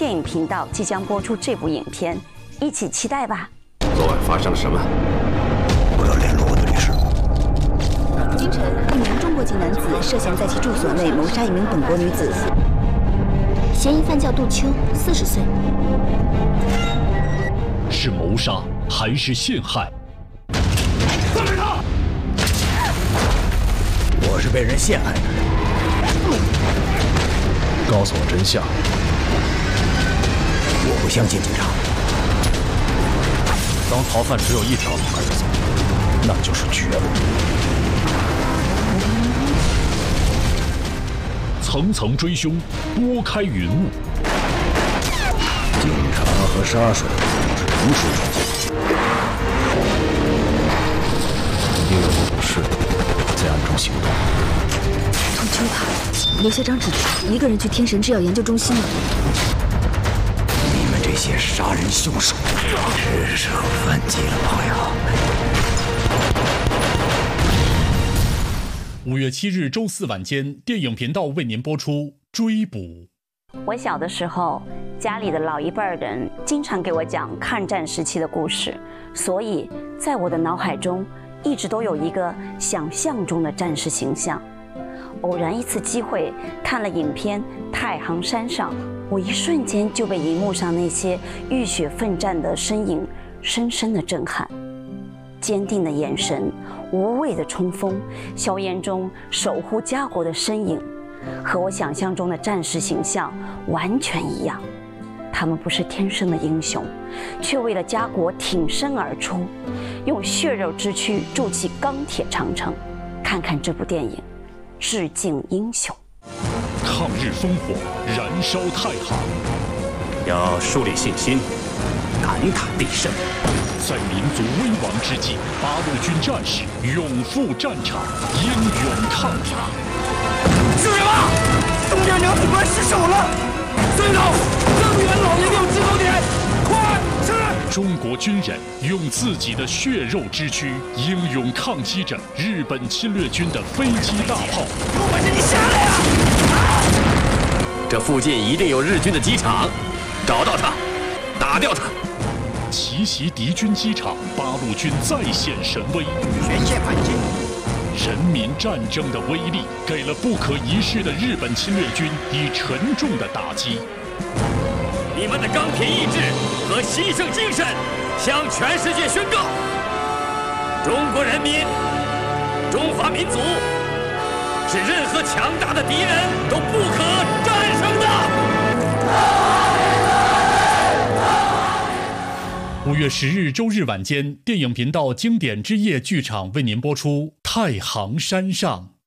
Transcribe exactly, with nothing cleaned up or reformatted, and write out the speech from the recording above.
电影频道即将播出这部影片，一起期待吧。 昨晚发生了什么？ 我要联络我的律师。 今晨，一名中国籍男子涉嫌在其住所内谋杀一名本国女子， 嫌疑犯叫杜秋，四十岁。 是谋杀还是陷害？ 放开他！我是被人陷害的。 告诉我真相。 我不相信警察。 当逃犯只有一条路可以走，那就是绝路。层层追凶，拨开云雾。 警察和杀手是同时出现。 因为我不是在暗中行动。 杜秋他留下张纸条，一个人去天神制药研究中心了。 你们这些杀人凶手，是时候反击了，朋友。 五月七日周四晚间，电影频道为您播出《追捕》。 我小的时候，家里的老一辈儿人经常给我讲抗战时期的故事，所以在我的脑海中一直都有一个想象中的战士形象。偶然一次机会看了影片《太行山上》，我一瞬间就被荧幕上那些浴血奋战的身影深深的震撼。坚定的眼神，无畏的冲锋，硝烟中守护家国的身影，和我想象中的战士形象完全一样。他们不是天生的英雄，却为了家国挺身而出，用血肉之躯筑起钢铁长城。看看这部电影，致敬英雄。 抗日烽火，燃烧太行。 要树立信心，敢打必胜。 在民族危亡之际，八路军战士勇赴战场，英勇抗敌。 是什么？东边娘子关失守了！孙老，增援老爷庙制高点，快！是。 中国军人用自己的血肉之躯，英勇抗击着日本侵略军的飞机大炮。 有本事你下来呀！ 这附近一定有日军的机场，找到它，打掉它。 奇袭敌军机场，八路军再现神威， 全线反击。 人民战争的威力，给了不可一世的日本侵略军以沉重的打击。 你们的钢铁意志和牺牲精神，向全世界宣告：中国人民、中华民族，是任何强大的敌人都不可战胜的。 五月十日周日晚间，电影频道经典之夜剧场为您播出《太行山上》。